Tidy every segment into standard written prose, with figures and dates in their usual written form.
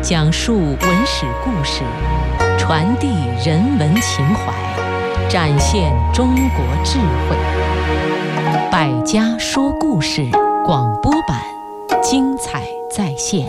讲述文史故事，传递人文情怀，展现中国智慧。百家说故事广播版，精彩再现。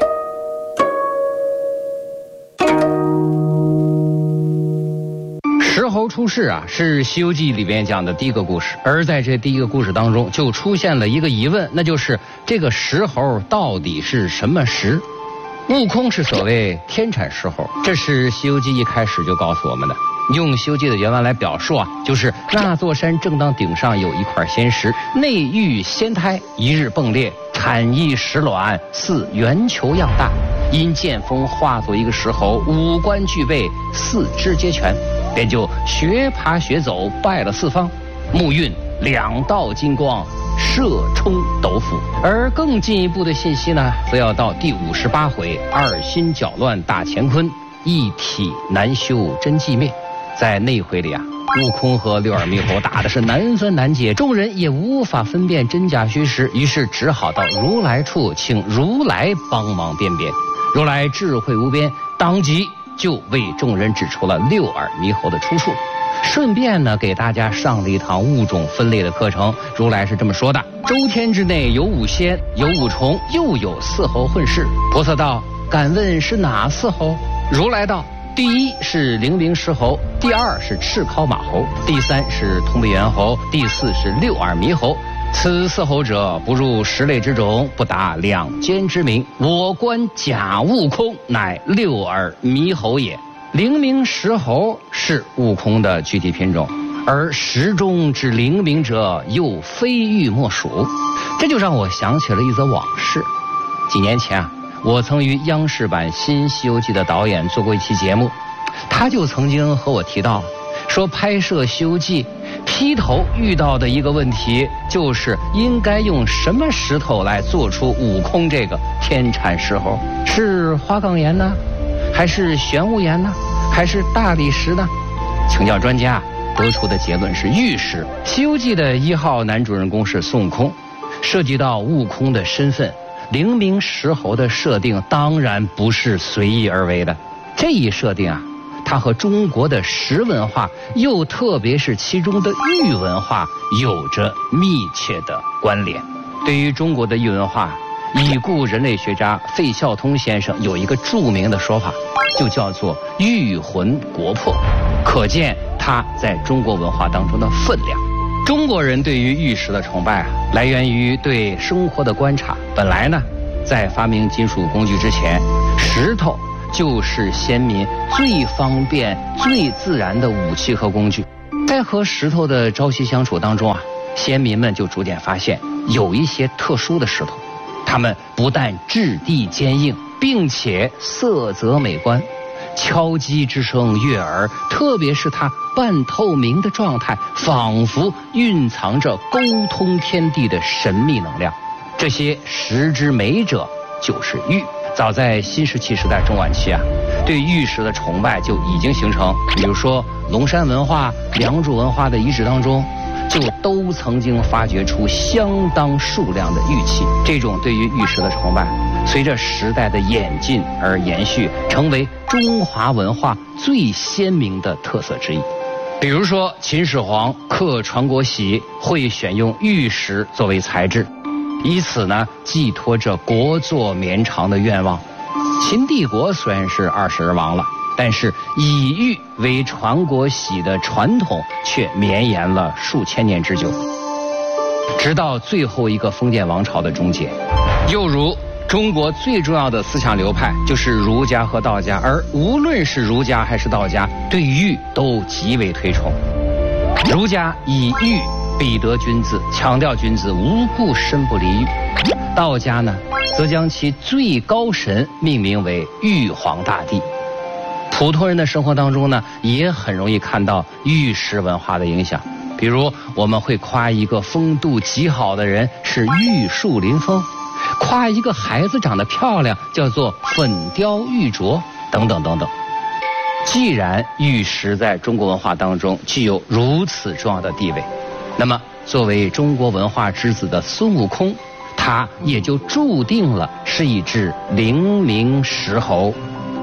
石猴出世啊，是《西游记》里边讲的第一个故事。而在这第一个故事当中，就出现了一个疑问，那就是这个石猴到底是什么石？悟空是所谓天产石猴，这是《西游记》一开始就告诉我们的。用《西游记》的原文来表述啊，就是那座山正当顶上有一块仙石，内育仙胎，一日迸裂，产一石卵，似圆球样大。因剑锋化作一个石猴，五官俱备，四肢皆全，便就学爬学走，拜了四方，目运两道金光，射冲斗府。而更进一步的信息呢，则要到第58回二心搅乱大乾坤，一体难修真寂灭。在那回里啊，悟空和六耳猕猴打的是难分难解，众人也无法分辨真假虚实，于是只好到如来处请如来帮忙辨别。如来智慧无边，当即就为众人指出了六耳猕猴的出处，顺便呢给大家上了一堂物种分类的课程。如来是这么说的：周天之内有五仙，有五虫，又有四猴混世。菩萨道：敢问是哪四猴？如来道：第一是灵明石猴，第二是赤尻马猴，第三是通背猿猴，第四是六耳猕猴。此四猴者，不入十类之种，不达两间之名。我观假悟空，乃六耳猕猴也。灵明石猴是悟空的具体品种，而石中之灵明者，又非玉莫属。这就让我想起了一则往事。几年前啊，我曾与央视版《新西游记》的导演做过一期节目，他就曾经和我提到，说拍摄《西游记》劈头遇到的一个问题，就是应该用什么石头来做出悟空这个天产石猴？是花岗岩呢，还是玄武岩呢，还是大理石呢？请教专家，得出的结论是玉石。《西游记》的1号男主人公是孙悟空，涉及到悟空的身份，灵明石猴的设定当然不是随意而为的。这一设定啊，它和中国的石文化，又特别是其中的玉文化，有着密切的关联。对于中国的玉文化，已故人类学家费孝通先生有一个著名的说法，就叫做玉魂国魄，可见它在中国文化当中的分量。中国人对于玉石的崇拜啊，来源于对生活的观察。本来呢，在发明金属工具之前，石头就是先民最方便、最自然的武器和工具。在和石头的朝夕相处当中啊，先民们就逐渐发现，有一些特殊的石头，它们不但质地坚硬，并且色泽美观，敲击之声悦耳，特别是它半透明的状态，仿佛蕴藏着沟通天地的神秘能量。这些石之美者就是玉。早在新石器时代中晚期啊，对玉石的崇拜就已经形成。比如说龙山文化、良渚文化的遗址当中，就都曾经发掘出相当数量的玉器。这种对于玉石的崇拜，随着时代的演进而延续，成为中华文化最鲜明的特色之一。比如说秦始皇刻传国玺会选用玉石作为材质，以此呢寄托着国祚绵长的愿望。秦帝国虽然是20而亡了，但是以玉为传国玺的传统却绵延了数千年之久，直到最后一个封建王朝的终结。又如中国最重要的思想流派就是儒家和道家，而无论是儒家还是道家，对玉都极为推崇。儒家以玉必得君子，强调君子无故身不离玉。道家呢，则将其最高神命名为玉皇大帝。普通人的生活当中呢，也很容易看到玉石文化的影响。比如我们会夸一个风度极好的人是玉树临风，夸一个孩子长得漂亮叫做粉雕玉琢，等等等等。既然玉石在中国文化当中具有如此重要的地位，那么作为中国文化之子的孙悟空，他也就注定了是一只灵明石猴。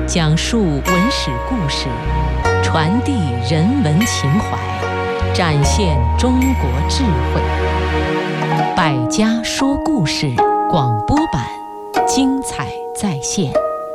讲述文史故事，传递人文情怀，展现中国智慧。百家说故事广播版，精彩再现。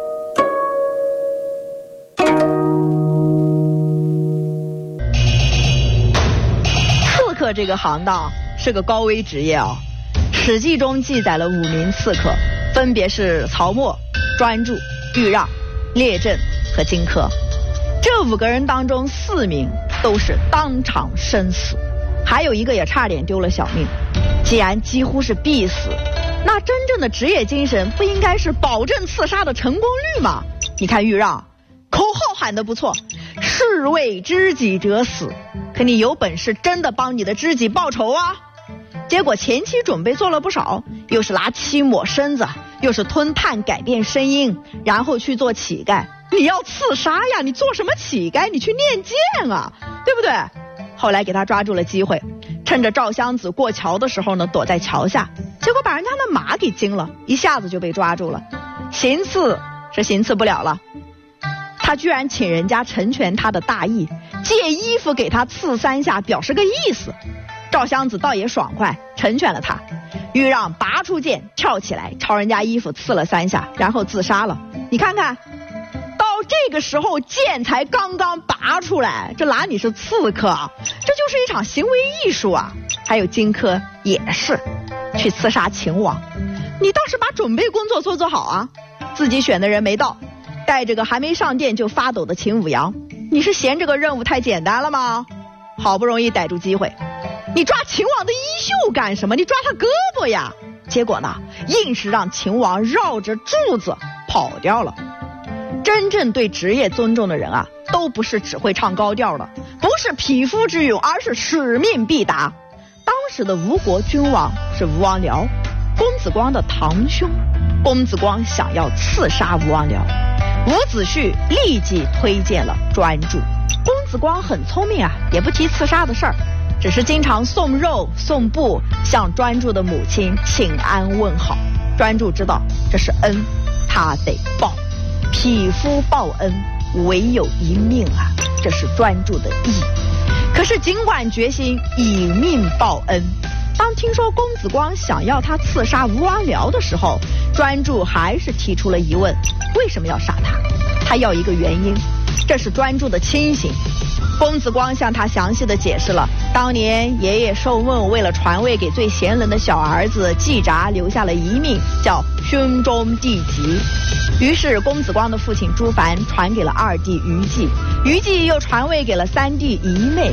刺客这个行当是个高危职业啊。《史记》中记载了5名刺客，分别是曹沫、专诸、豫让、列阵和荆轲。这5个人当中4名都是当场身死，还有一个也差点丢了小命。既然几乎是必死，那真正的职业精神不应该是保证刺杀的成功率吗？你看豫让，口号喊得不错，士为知己者死，可你有本事真的帮你的知己报仇啊？结果前期准备做了不少，又是拿漆抹身子，又是吞炭改变声音，然后去做乞丐。你要刺杀呀，你做什么乞丐？你去练剑啊，对不对？后来给他抓住了机会，趁着赵襄子过桥的时候呢，躲在桥下，结果把人家的马给惊了，一下子就被抓住了。行刺是行刺不了了，他居然请人家成全他的大义，借衣服给他刺3下，表示个意思。赵襄子倒也爽快，成全了他。豫让拔出剑，跳起来朝人家衣服刺了3下，然后自杀了。你看看，到这个时候剑才刚刚拔出来，这哪里是刺客，这就是一场行为艺术啊！还有荆轲也是去刺杀秦王，你倒是把准备工作做好啊！自己选的人没到，带着个还没上殿就发抖的秦舞阳，你是嫌这个任务太简单了吗？好不容易逮住机会，你抓秦王的衣袖干什么？你抓他胳膊呀！结果呢，硬是让秦王绕着柱子跑掉了。真正对职业尊重的人啊，都不是只会唱高调的，不是匹夫之勇，而是使命必达。当时的吴国君王是吴王僚，公子光的堂兄。公子光想要刺杀吴王僚，伍子胥立即推荐了专诸。公子光很聪明啊，也不提刺杀的事儿，只是经常送肉送布向专诸的母亲请安问好。专诸知道这是恩，他得报，匹夫报恩唯有一命啊，这是专诸的义。可是尽管决心以命报恩，当听说公子光想要他刺杀吴王僚的时候，专诸还是提出了疑问，为什么要杀他？他要一个原因，这是专诸的亲信。公子光向他详细的解释了当年爷爷受梦为了传位给最贤能的小儿子季札留下了遗命，叫兄终弟及。于是公子光的父亲朱凡传给了2弟于忌，于忌又传位给了3弟仪妹，